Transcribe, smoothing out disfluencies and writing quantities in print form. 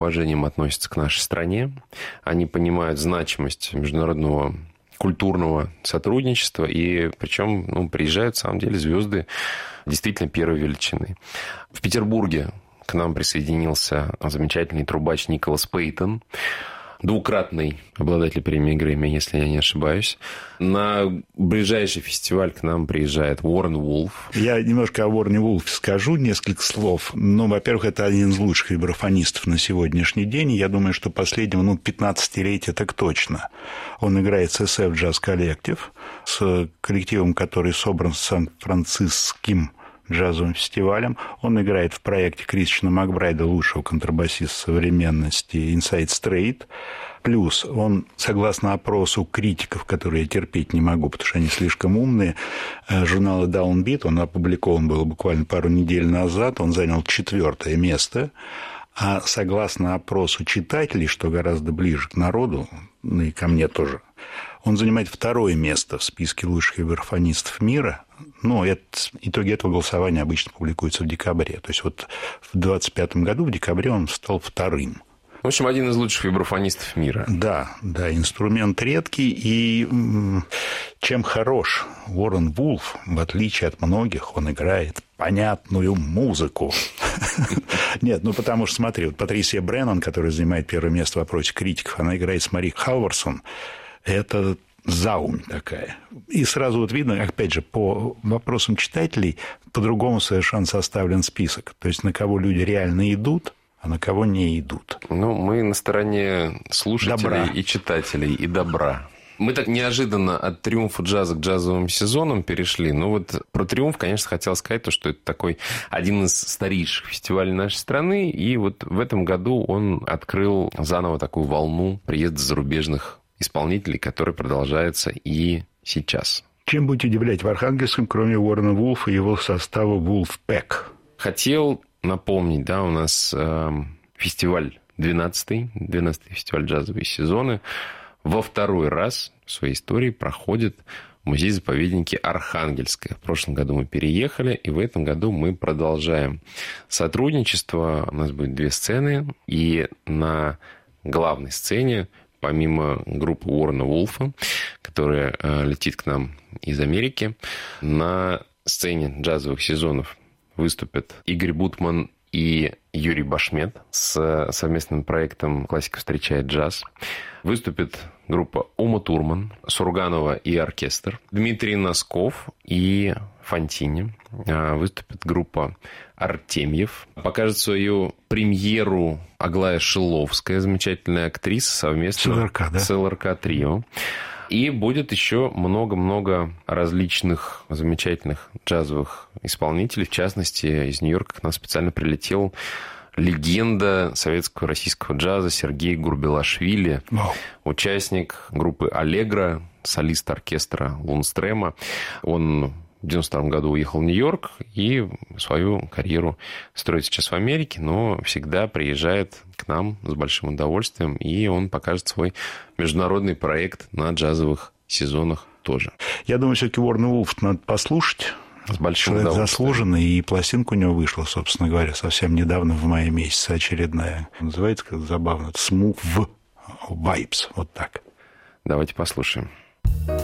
уважением относятся к нашей стране. Они понимают значимость международного культурного сотрудничества, и причем приезжают, на самом деле, звезды действительно первой величины. В Петербурге к нам присоединился замечательный трубач Николас Пейтон, двукратный обладатель премии Грэмми, если я не ошибаюсь. На ближайший фестиваль к нам приезжает Уоррен Вулф. Я немножко о Уоррене Вулфе скажу, несколько слов. Во-первых, это один из лучших вибрафонистов на сегодняшний день. Я думаю, что последнего 15-летия так точно. Он играет с SF Jazz Collective, с коллективом, который собран с Сан-Франциским джазовым фестивалем. Он играет в проекте Кристиана Макбрайда, лучшего контрабасиста современности, Inside Straight. Плюс он, согласно опросу критиков, которые я терпеть не могу, потому что они слишком умные, журнала Downbeat, он опубликован был буквально пару недель назад, он занял 4-е место. А согласно опросу читателей, что гораздо ближе к народу, и ко мне тоже, он занимает 2-е место в списке лучших вибрафонистов мира. Итоги этого голосования обычно публикуются в декабре. То есть в 2025 году, в декабре, он стал 2-м. В общем, один из лучших вибрафонистов мира. Да, инструмент редкий. И чем хорош Уоррен Вулф, в отличие от многих, он играет понятную музыку. Нет, потому что, смотри, Патрисия Бреннан, которая занимает 1-е место в опросе критиков, она играет с Мари Халварсон. Это заумь такая. И сразу видно, опять же, по вопросам читателей, по-другому совершенно составлен список. То есть, на кого люди реально идут, а на кого не идут. Мы на стороне слушателей добра. И читателей, и добра. Мы так неожиданно от триумфа джаза к джазовым сезонам перешли. Про триумф, конечно, хотел сказать, что это такой один из старейших фестивалей нашей страны. И в этом году он открыл заново такую волну приезда зарубежных исполнителей, который продолжается и сейчас. Чем будете удивлять в Архангельском, кроме Уоррена Вулфа и его состава Wolfpack? Хотел напомнить, у нас фестиваль 12-й фестиваль «Джазовые сезоны» во 2-й раз в своей истории проходит в музее-заповеднике Архангельское. В прошлом году мы переехали, и в этом году мы продолжаем сотрудничество. У нас будет 2 сцены, и на главной сцене, помимо группы Уоррена Вулфа, которая летит к нам из Америки, на сцене джазовых сезонов выступят Игорь Бутман и Юрий Башмет с совместным проектом «Классика встречает джаз». Выступит группа Ума Турман, Сурганова и оркестр. Дмитрий Носков и Фонтини. Выступит группа Артемьев. Покажет свою премьеру Аглая Шиловская, замечательная актриса, совместно с ЛРК Трио. И будет еще много-много различных замечательных джазовых исполнителей. В частности, из Нью-Йорка к нам специально прилетел легенда советского российского джаза Сергей Гурбелашвили, участник группы «Аллегро», солист оркестра Лундстрема. Он в 1992 году уехал в Нью-Йорк и свою карьеру строит сейчас в Америке, но всегда приезжает к нам с большим удовольствием, и он покажет свой международный проект на джазовых сезонах тоже. Я думаю, все-таки Уоррена Вулфа надо послушать. С большим человек удовольствием. заслуженный, и пластинка у него вышла, собственно говоря, совсем недавно, в мае месяце, очередная. Называется, как забавно, Smooth Vibes, вот так. Давайте послушаем.